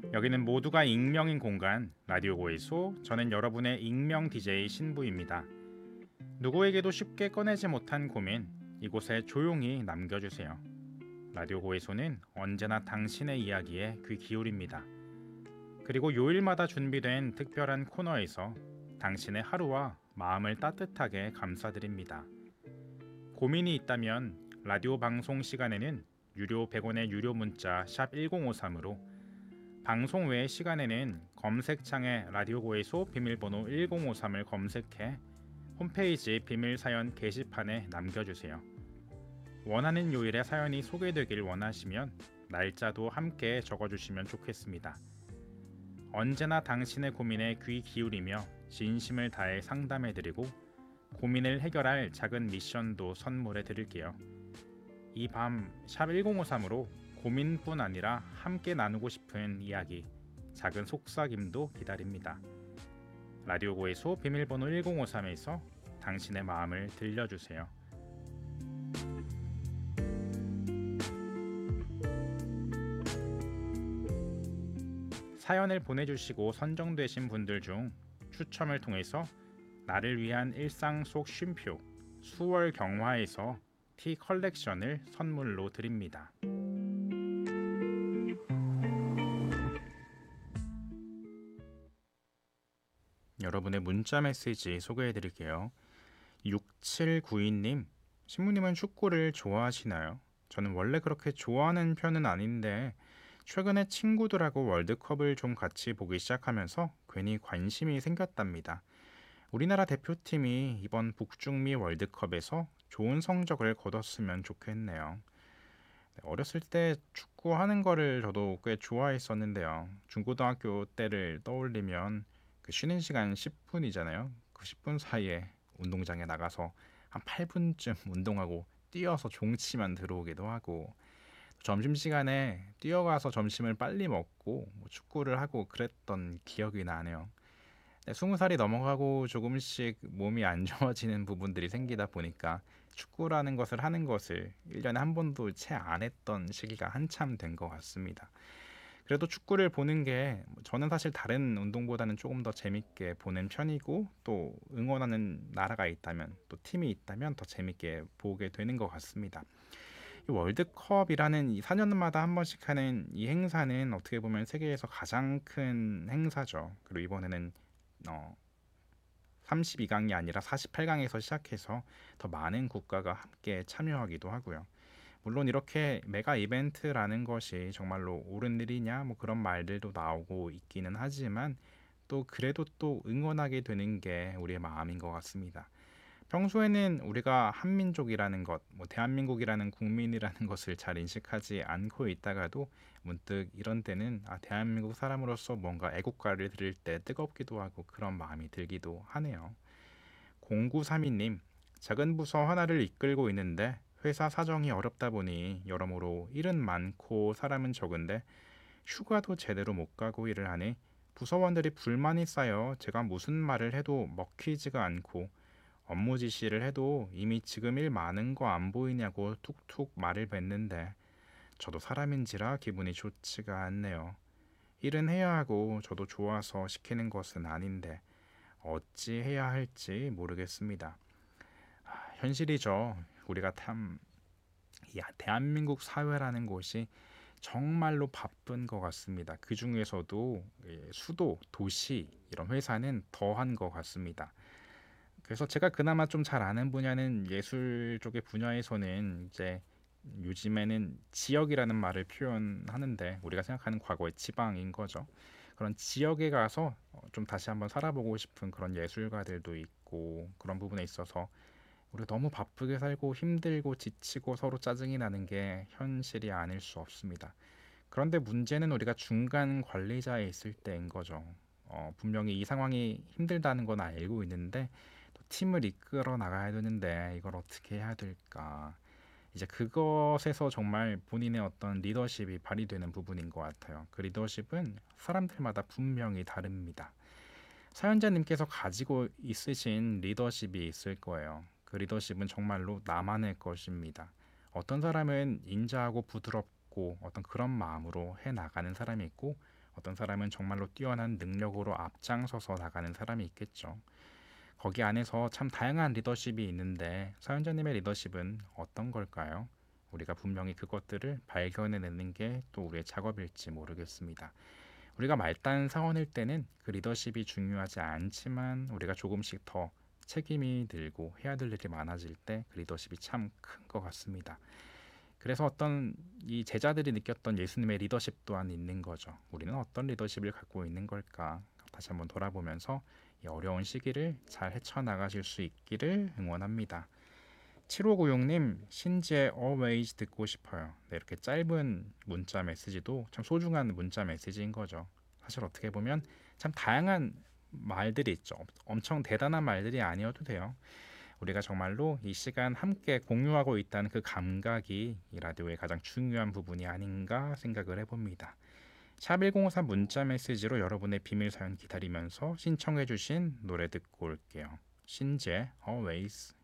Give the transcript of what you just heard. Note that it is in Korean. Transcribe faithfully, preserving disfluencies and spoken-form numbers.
여기는 모두가 익명인 공간 라디오 고해소. 저는 여러분의 익명 디제이 신부입니다. 누구에게도 쉽게 꺼내지 못한 고민 이곳에 조용히 남겨주세요. 라디오 고해소는 언제나 당신의 이야기에 귀 기울입니다. 그리고 요일마다 준비된 특별한 코너에서 당신의 하루와 마음을 따뜻하게 감싸드립니다. 고민이 있다면 라디오 방송 시간에는 유료 백 원의 유료 문자 샵 일공오삼으로, 방송 외의 시간에는 검색창에 라디오 고해소 비밀번호 일공오삼을 검색해 홈페이지 비밀사연 게시판에 남겨주세요. 원하는 요일에 사연이 소개되길 원하시면 날짜도 함께 적어주시면 좋겠습니다. 언제나 당신의 고민에 귀 기울이며 진심을 다해 상담해드리고 고민을 해결할 작은 미션도 선물해 드릴게요. 이 밤 샵 일공오삼으로 고민뿐 아니라 함께 나누고 싶은 이야기, 작은 속삭임도 기다립니다. 라디오 고해소 비밀번호 일공오삼에서 당신의 마음을 들려주세요. 사연을 보내주시고 선정되신 분들 중 추첨을 통해서 나를 위한 일상 속 쉼표 수월 경화에서 티 컬렉션을 선물로 드립니다. 여러분의 문자 메시지 소개해 드릴게요. 육칠구이 님, 신부님은 축구를 좋아하시나요? 저는 원래 그렇게 좋아하는 편은 아닌데 최근에 친구들하고 월드컵을 좀 같이 보기 시작하면서 괜히 관심이 생겼답니다. 우리나라 대표팀이 이번 북중미 월드컵에서 좋은 성적을 거뒀으면 좋겠네요. 어렸을 때 축구하는 거를 저도 꽤 좋아했었는데요. 중고등학교 때를 떠올리면 그 쉬는 시간 십 분이잖아요. 그 십 분 사이에 운동장에 나가서 한 팔 분쯤 운동하고 뛰어서 종치만 들어오기도 하고, 점심시간에 뛰어가서 점심을 빨리 먹고 뭐 축구를 하고 그랬던 기억이 나네요. 스무 살이 넘어가고 조금씩 몸이 안 좋아지는 부분들이 생기다 보니까 축구라는 것을 하는 것을 일 년에 한 번도 채 안 했던 시기가 한참 된 것 같습니다. 그래도 축구를 보는 게 저는 사실 다른 운동보다는 조금 더 재밌게 보는 편이고, 또 응원하는 나라가 있다면, 또 팀이 있다면 더 재밌게 보게 되는 것 같습니다. 이 월드컵이라는 이 사 년마다 한 번씩 하는 이 행사는 어떻게 보면 세계에서 가장 큰 행사죠. 그리고 이번에는 어, 삼십이 강이 아니라 사십팔 강에서 시작해서 더 많은 국가가 함께 참여하기도 하고요. 물론 이렇게 메가 이벤트라는 것이 정말로 옳은 일이냐 뭐 그런 말들도 나오고 있기는 하지만, 또 그래도 또 응원하게 되는 게 우리의 마음인 것 같습니다. 평소에는 우리가 한민족이라는 것, 뭐 대한민국이라는 국민이라는 것을 잘 인식하지 않고 있다가도 문득 이런 때는 아, 대한민국 사람으로서 뭔가 애국가를 들을 때 뜨겁기도 하고 그런 마음이 들기도 하네요. 공구삼이 님, 작은 부서 하나를 이끌고 있는데 회사 사정이 어렵다 보니 여러모로 일은 많고 사람은 적은데 휴가도 제대로 못 가고 일을 하니 부서원들이 불만이 쌓여 제가 무슨 말을 해도 먹히지가 않고, 업무 지시를 해도 이미 지금 일 많은 거 안 보이냐고 툭툭 말을 뱉는데 저도 사람인지라 기분이 좋지가 않네요. 일은 해야 하고 저도 좋아서 시키는 것은 아닌데 어찌 해야 할지 모르겠습니다. 아, 현실이죠. 우리가 참, 야, 대한민국 사회라는 곳이 정말로 바쁜 것 같습니다. 그 중에서도 예, 수도, 도시 이런 회사는 더한 것 같습니다. 그래서 제가 그나마 좀 잘 아는 분야는 예술 쪽의 분야에서는 이제 요즘에는 지역이라는 말을 표현하는데 우리가 생각하는 과거의 지방인 거죠. 그런 지역에 가서 어, 좀 다시 한번 살아보고 싶은 그런 예술가들도 있고, 그런 부분에 있어서 우리가 너무 바쁘게 살고 힘들고 지치고 서로 짜증이 나는 게 현실이 아닐 수 없습니다. 그런데 문제는 우리가 중간 관리자에 있을 때인 거죠. 어, 분명히 이 상황이 힘들다는 건 알고 있는데 또 팀을 이끌어 나가야 되는데 이걸 어떻게 해야 될까? 이제 그것에서 정말 본인의 어떤 리더십이 발휘되는 부분인 것 같아요. 그 리더십은 사람들마다 분명히 다릅니다. 사연자님께서 가지고 있으신 리더십이 있을 거예요. 그 리더십은 정말로 나만의 것입니다. 어떤 사람은 인자하고 부드럽고 어떤 그런 마음으로 해 나가는 사람이 있고, 어떤 사람은 정말로 뛰어난 능력으로 앞장서서 나가는 사람이 있겠죠. 거기 안에서 참 다양한 리더십이 있는데 사연자님의 리더십은 어떤 걸까요? 우리가 분명히 그것들을 발견해내는 게 또 우리의 작업일지 모르겠습니다. 우리가 말단 사원일 때는 그 리더십이 중요하지 않지만 우리가 조금씩 더 책임이 들고 해야 될 일이 많아질 때 그 리더십이 참 큰 것 같습니다. 그래서 어떤 이 제자들이 느꼈던 예수님의 리더십 또한 있는 거죠. 우리는 어떤 리더십을 갖고 있는 걸까? 다시 한번 돌아보면서 이 어려운 시기를 잘 헤쳐나가실 수 있기를 응원합니다. 칠오구육님, 신지의 Always 듣고 싶어요. 네, 이렇게 짧은 문자 메시지도 참 소중한 문자 메시지인 거죠. 사실 어떻게 보면 참 다양한 말들이 있죠. 엄청 대단한 말들이 아니어도 돼요. 우리가 정말로 이 시간 함께 공유하고 있다는 그 감각이 이 라디오의 가장 중요한 부분이 아닌가 생각을 해봅니다. 샵 일공오삼 문자 메시지로 여러분의 비밀 사연 기다리면서 신청해 주신 노래 듣고 올게요. 신지의 Always.